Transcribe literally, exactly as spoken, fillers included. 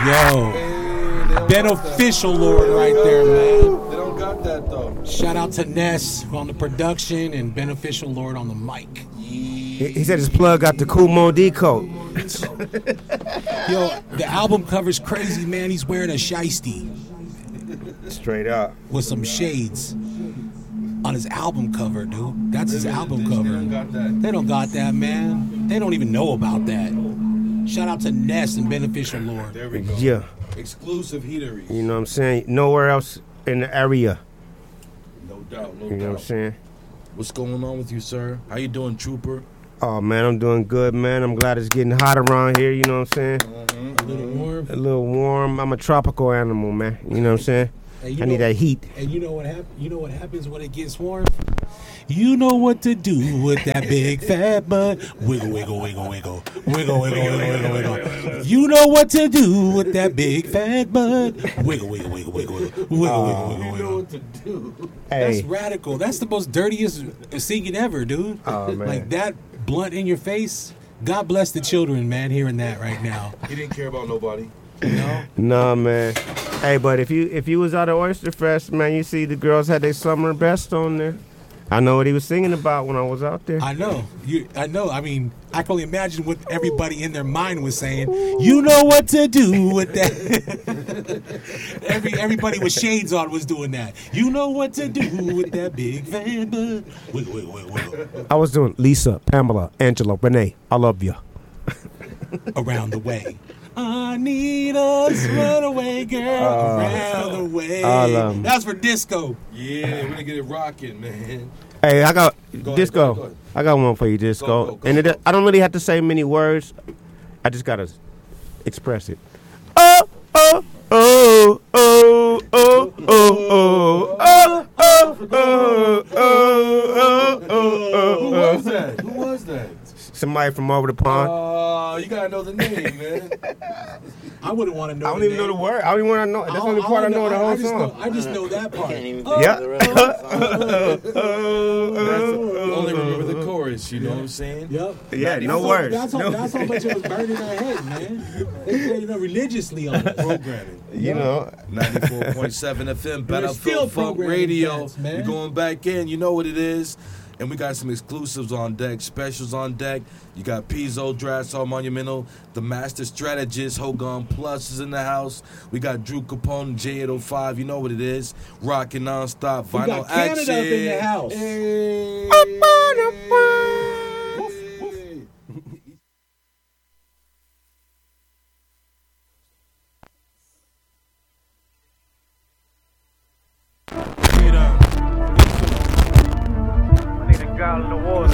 Yo, Hey, beneficial Lord right there, man. They don't got that though. Shout out to Ness on the production and beneficial Lord on the mic. He, he said his plug got the cool Mo D coat. Yo, the album cover's crazy, man. He's wearing a shiesty Straight up. with some shades on his album cover, dude. That's his album They cover. don't got that. They don't got that, man. They don't even know about that. Shout out to Ness and beneficial Lord. There we go. Yeah. Exclusive heateries. You know what I'm saying? Nowhere else in the area. No doubt, no You know doubt. what I'm saying? What's going on with you, sir? How you doing, Trooper? Oh, man, I'm doing good, man. I'm glad it's getting hot around here, you know what I'm saying? A little warm. A little warm. I'm a tropical animal, man. You know what I'm saying? Hey, you I need know- that heat. And you know what hap- You know what happens when it gets warm? You know what to do with that big fat butt. Wiggle, wiggle, wiggle, wiggle, wiggle, wiggle, wiggle, wiggle, wiggle. You know what to do with that big fat butt. Wiggle, wiggle, wiggle, wiggle, wiggle, wiggle, wiggle, wiggle, You know wiggle. what to do. That's Hey, radical. That's the most dirtiest singing ever, dude. Oh, man. Like that blunt in your face. God bless the children, man, hearing that right now. He didn't care about nobody. You know? nah, man. Hey, but if you if you was out at Oyster Fest, man, you see the girls had their summer best on there. I know what he was singing about when I was out there. I know. You. I know. I mean, I can only imagine what everybody in their mind was saying. You know what to do with that. Every everybody with shades on was doing that. You know what to do with that big fan butt. Wiggle, wiggle, wiggle, wiggle. I was doing Lisa, Pamela, Angela, Renee. I love you. Around the way. I need us runaway girl around the way. all of 'em. That's for disco. Yeah, we're gonna get it rocking, man. Hey, I got ahead, disco. go ahead, go ahead. I got one for you, disco. Go, go, go, and it, go. I don't really have to say many words. I just gotta express it. Oh, oh, oh, oh, oh, oh, oh, oh, oh, oh, oh, oh, oh, Who oh. was that? Who was that? Somebody from over the pond. Oh, you gotta know the name, man. I wouldn't want to know. I don't even know the word. I don't even want to know. That's the only part I know of the I whole just song. know, I just know that part. Can't even Oh, Yeah. the rest of the song. That's, only remember the chorus, you know what I'm saying? Yep. Yeah, That's no how- words. That's how, No. that's how much it was burning our head, man. They say, you know, religiously on it. Programming. You know, ninety-four point seven F M, Battlefield still Funk programming Radio. cats, man. We're going back in. You know what it is. And we got some exclusives on deck, specials on deck. You got Pizzo, Drasso, Monumental, the Master Strategist, Hogan Plus is in the house. We got Drew Capone, J eight oh five. You know what it is. Rockin' nonstop, We vinyl got Canada action. up in the house. Hey. I need a gallon of water.